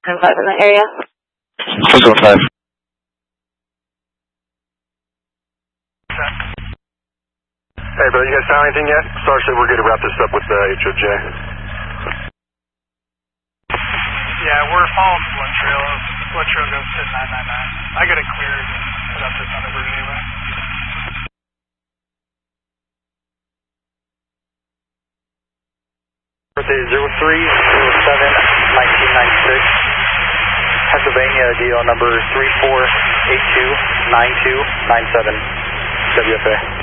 in the area. 615. Hey, brother, you guys found anything yet? Sarge said we're good to wrap this up with HOJ. Yeah, we're following the blood trail. Blood trail goes to 999. I got it cleared and put up to Thunderbird anyway. Birthday 03/07/1996. Pennsylvania, DO number 34829297. WFA.